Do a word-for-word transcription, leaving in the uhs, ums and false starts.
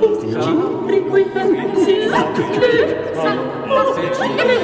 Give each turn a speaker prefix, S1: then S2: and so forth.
S1: Ci riquieten si sa che sa ma se ci